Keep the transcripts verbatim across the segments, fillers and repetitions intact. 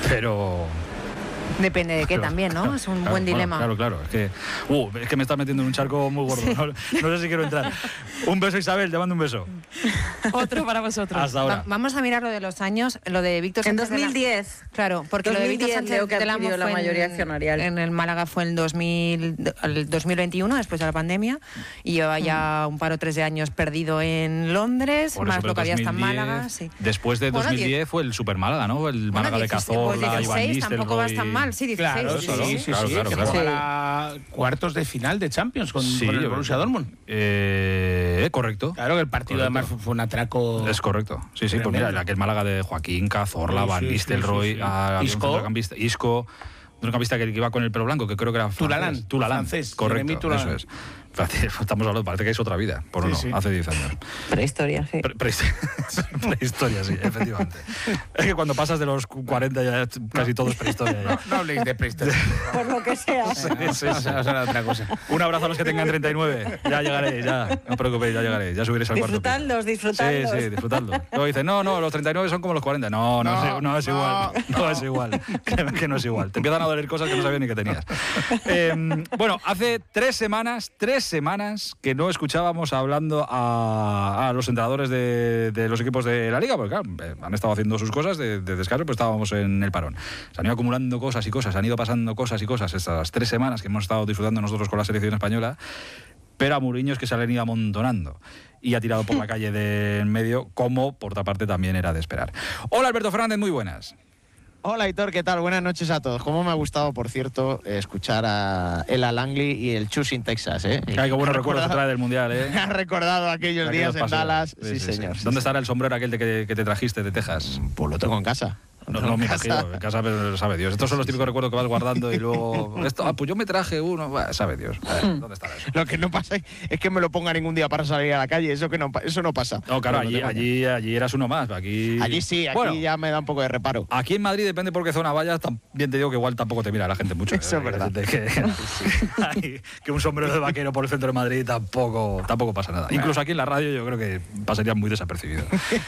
pero... Depende de qué Claro, también, ¿no? Es un claro, buen bueno, dilema. Claro, claro. Es que, uh, es que me estás metiendo en un charco muy gordo. Sí. No, no sé si quiero entrar. Un beso, Isabel, te mando un beso. Otro para vosotros. Hasta ahora. Va- vamos a mirar lo de los años, lo de Víctor En Sánchez. dos mil diez. de la- Claro, porque lo de Víctor dos mil diez Sánchez creo que del Amo adquirió la fue en- mayoría accionarial. En el Málaga fue en dos mil, el dos mil veintiuno, después de la pandemia, y lleva ya un par o tres de años perdido en Londres, Por eso, más pero lo que había hasta en dos mil diez, Málaga. Sí. Después de Bueno, dos mil diez diez fue el Super Málaga, ¿no? El Bueno, Málaga de dieciséis, Cazorla, pues Iván dieciséis, tampoco vas tan Nistelrooy. mal, sí, dieciséis. Claro, sí, sí, sí, sí, sí, claro, sí, claro, que claro. fue a la cuartos de final de Champions con, Sí, con el yo- Borussia Dortmund. Eh, correcto. Claro que el partido Correcto. además fue, fue un atraco. Es correcto. Sí, sí, pues Tremendo. mira, aquel Málaga de Joaquín, Cazorla, Sí, Van sí, sí, Nistelrooy, sí, sí. ah, había un Isco. centrocampista, Isco, un centrocampista que, que iba con el pelo blanco, que creo que era Tulalán, francés. Tulalán, francés, correcto, Jeremy Tulalán. eso es. Estamos hablando, parece que es otra vida, por Sí, uno, sí. hace diez años. Prehistoria, sí. Pre- prehistoria, prehistoria, sí, efectivamente. Es que cuando pasas de los cuarenta ya casi todo es prehistoria. Ya. No habléis de prehistoria. Por lo que sea. Sí, sí, Vamos sí. a hablar de otra cosa. Un abrazo a los que tengan treinta y nueve. Ya llegaré, ya. No os preocupéis, ya llegaré. Ya subiréis al cuarto. piso. Disfrutadlos, disfrutadlos. Sí, sí, disfrutadlo. Luego dicen, no, no, los treinta y nueve son como los cuarenta. No, no, No, es, no es no, igual. No, no. es igual. Créeme que no es igual. Te empiezan a doler cosas que no sabías ni que tenías. Eh, bueno, hace tres semanas, tres semanas que no escuchábamos hablando a, a los entrenadores de, de los equipos de la Liga, porque claro, eh, han estado haciendo sus cosas de, de descanso, pues estábamos en el parón. Se han ido acumulando cosas y cosas, han ido pasando cosas y cosas estas tres semanas que hemos estado disfrutando nosotros con la selección española, pero a Mourinho es que se le han ido amontonando y ha tirado por la calle de en medio, como por otra parte también era de esperar. Hola Alberto Fernández, muy buenas. Hola Hitor, ¿qué tal? Buenas noches a todos. Cómo me ha gustado, por cierto, escuchar a Ella Langley y el Choosing Texas, ¿eh? Ay, qué buenos recuerdos te trae del Mundial, ¿eh? Me ha recordado aquellos Aquellos días en paseos. Dallas. Sí, Sí, sí, señor. sí. sí, ¿Dónde sí. estará el sombrero aquel de que, que te trajiste de Texas? Pues lo tengo en casa. No, Lo no, tengo me en casa. imagino, en casa pero lo sabe Dios. Estos son los típicos recuerdos que vas guardando y luego... Esto, ah, pues yo me traje uno, bueno, sabe Dios. A ver, ¿dónde estará eso? Lo que no pasa es que me lo ponga ningún día para salir a la calle. Eso que no, pa- eso no pasa. No, claro, Pero lo allí, tengo allí, allí eras uno más. Aquí, Allí sí, aquí Bueno, ya me da un poco de reparo. aquí en Madrid, depende por qué zona vayas, también te digo que igual tampoco te mira la gente mucho. Eso ¿eh? es verdad. Que, que- ay, que un sombrero de vaquero por el centro de Madrid tampoco, tampoco pasa nada. Incluso aquí en la radio yo creo que pasaría muy desapercibido.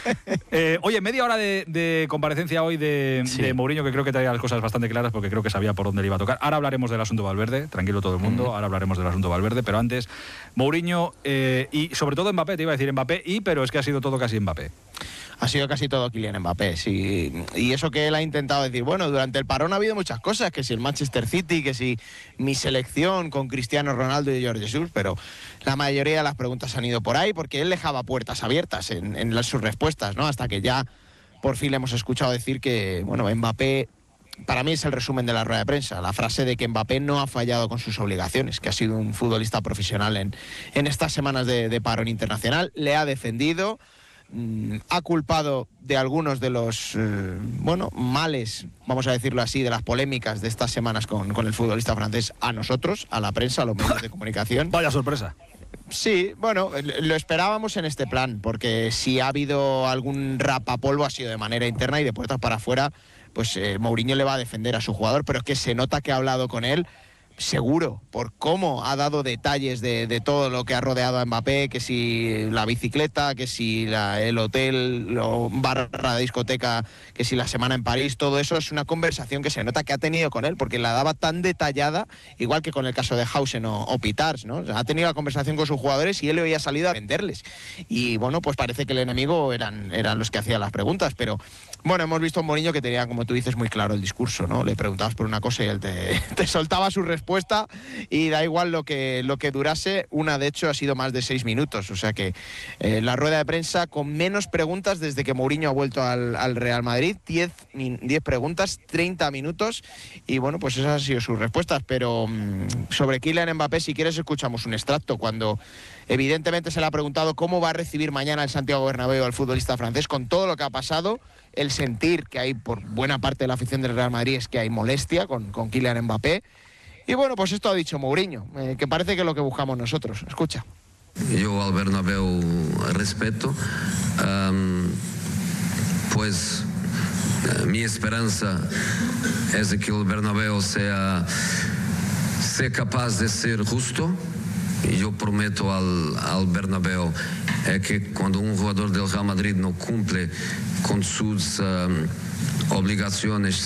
Eh, oye, media hora de, de comparecencia hoy de, Sí. de Mourinho, que creo que traía las cosas bastante claras porque creo que sabía por dónde le iba a tocar. Ahora hablaremos del asunto Valverde, tranquilo todo el mundo, ahora hablaremos del asunto Valverde, pero antes, Mourinho eh, y sobre todo Mbappé, te iba a decir Mbappé, y pero es que ha sido todo casi Mbappé. Ha sido casi todo Kylian Mbappé, sí. Y eso que él ha intentado decir, bueno, durante el parón ha habido muchas cosas, que si el Manchester City, que si mi selección con Cristiano Ronaldo y Jorge Jesus, pero la mayoría de las preguntas han ido por ahí porque él dejaba puertas abiertas en, en las, sus respuestas, ¿no? Hasta que ya por fin le hemos escuchado decir que, bueno, Mbappé, para mí es el resumen de la rueda de prensa, la frase de que Mbappé no ha fallado con sus obligaciones, que ha sido un futbolista profesional en, en estas semanas de, de parón internacional, le ha defendido, mm, ha culpado de algunos de los, eh, bueno, males, vamos a decirlo así, de las polémicas de estas semanas con, con el futbolista francés a nosotros, a la prensa, a los medios de comunicación. Vaya sorpresa. Sí, bueno, lo esperábamos en este plan, porque si ha habido algún rapapolvo ha sido de manera interna y de puertas para afuera, pues eh, Mourinho le va a defender a su jugador, pero es que se nota que ha hablado con él, seguro, por cómo ha dado detalles de, de todo lo que ha rodeado a Mbappé, que si la bicicleta, que si la- el hotel, o barra de discoteca, que si la semana en París, todo eso es una conversación que se nota que ha tenido con él, porque la daba tan detallada, igual que con el caso de Hausen o, o Pitars, ¿no? O sea, ha tenido la conversación con sus jugadores y él le había salido a venderles. Y bueno, pues parece que el enemigo eran, eran los que hacían las preguntas, pero bueno, hemos visto a un Mourinho que tenía, como tú dices, muy claro el discurso, ¿no? Le preguntabas por una cosa y él te, te soltaba su respuesta y da igual lo que, lo que durase. Una, de hecho, ha sido más de seis minutos. O sea que eh, la rueda de prensa con menos preguntas desde que Mourinho ha vuelto al, al Real Madrid. diez preguntas, treinta minutos. Y bueno, pues esas han sido sus respuestas. Pero mmm, sobre Kylian Mbappé, si quieres, escuchamos un extracto cuando evidentemente se le ha preguntado cómo va a recibir mañana el Santiago Bernabéu al futbolista francés con todo lo que ha pasado. El sentir que hay por buena parte de la afición del Real Madrid es que hay molestia con, con Kylian Mbappé. Y bueno, pues esto ha dicho Mourinho, eh, que parece que es lo que buscamos nosotros. Escucha. Yo al Bernabéu respeto, um, pues uh, mi esperanza es de que el Bernabéu sea, sea capaz de ser justo. Y yo prometo al, al Bernabéu eh, que cuando un jugador del Real Madrid no cumple con sus um, obligaciones